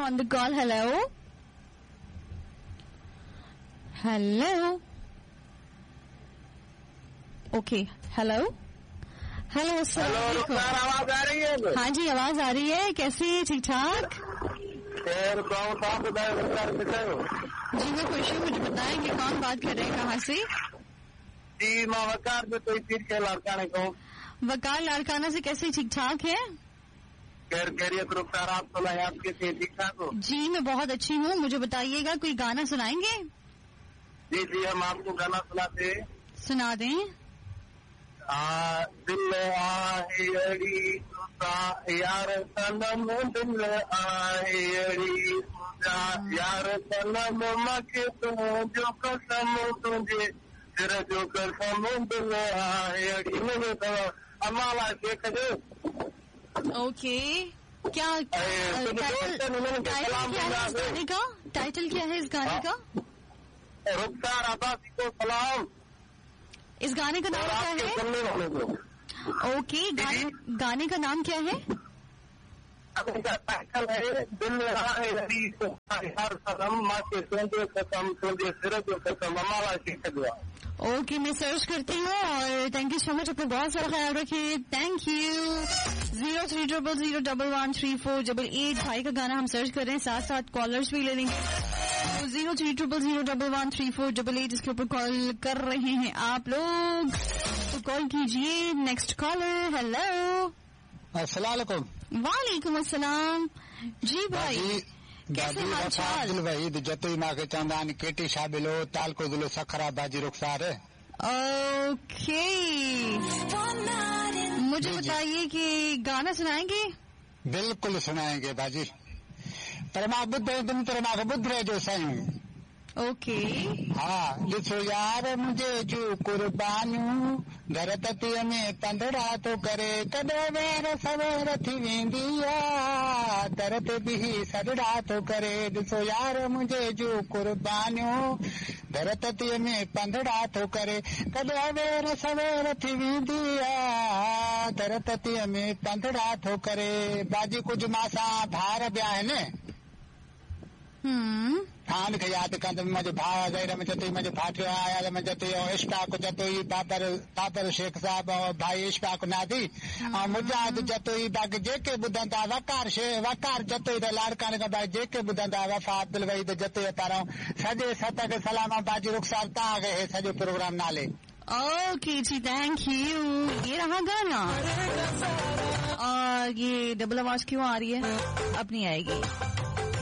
on the call. Hello. Hello. Okay. Hello. Hello अस्सलाम आवाज आ रही है? हाँ जी आवाज आ रही है. कैसे ठीक ठाक? जी मैं खुश हूँ. मुझे बताएं कि कौन बात कर रहे हैं, कहाँ से? जी मैं वकार से कोई तीर के लाड़काने को. वकार लाड़काना से. कैसे ठीक ठाक है? खैरियत रुखसार, आप सुनाए आप कैसे ठीक ठाक हो? जी मैं बहुत अच्छी हूँ. मुझे बताइएगा कोई गाना सुनाएंगे? जी जी हम आपको गाना सुनाते. सुना दें. दिल आहेड़ी यार सनम, दिल आहेड़ी यार सनम, मके तू जो कसम तुझे फिर जो कसम, दिल आहेड़ी. मुझे तो अमाला शेख जो. ओके. क्या टाइटल क्या है इस गाने का? रुखसार अब्बासी को सलाम. इस गाने का नाम क्या है? ओके. गाने का नाम क्या है? टाइटल है दिल आहेड़ी हर सनम, माँ के सोचे कसम तुझे फिर जो कसम, अमाला शेख जो. ओके मैं सर्च करती हूँ. और थैंक यू सो मच. अपना बहुत सारा ख्याल रखिए. Thank you. 0300013488 भाई का गाना हम सर्च कर रहे हैं, साथ साथ कॉलर्स भी ले लेंगे. 0300013488 जिसके ऊपर कॉल कर रहे हैं आप लोग, तो कॉल कीजिए. Next collar. हेलो. अस्सलाम वालेकुम. वालेकुम अस्सलाम. जी भाई कैसे हाल चाल? भाई जतोई माँ के चंदान केटी शाबिलो ताल को दिलो सखरा बाजी रुखसार है. ओके मुझे बताइए कि गाना सुनाएंगे? बिल्कुल सुनाएंगे बाजी. परमा बुद्ध तुम परमा बुद्ध रहे जो साईं. ओके. हाँ ॾिसो यार मुझे जो कुर्बानियूं घर ततीअ में पंधड़ा थो करे, कॾहिं वेर सवेर थी वेंदी आहे दर ते बिही सॾड़ा थो करे. ॾिसो यार मुझे जो कुर्बानियूं घर ततीअ में पंधड़ा थो करे, कॾहिं वेर सवेर थी वेंदी आहे दर ततीअ में पंधड़ा थो करे. बाजी कुझु मासां भार ॿिया आहिनि. थान खे यादि कंदुमि. मुंहिंजो भाउ ज़हीर में चतई, मुंहिंजो भाटियो आयल में चतई, ऐं इश्फाक़ चतई, बाबर शेख साहब ऐं भाई इश्फाक़ नादी ऐं मुजाहिद चतई. बाक़ी जेके ॿुधंदा वकार चतई त लाड़काने खां भाई जेके ॿुधंदा वफ़ा अब्दुल वहीद जतई पारां सॼे सत खे सलाम. बाजी रुखसार तव्हांखे हे सॼो प्रोग्राम नाले. Okay ji thank you. ये रहा गाना. और ये डबल आवाज क्यों आ रही है? अब नहीं आएगी.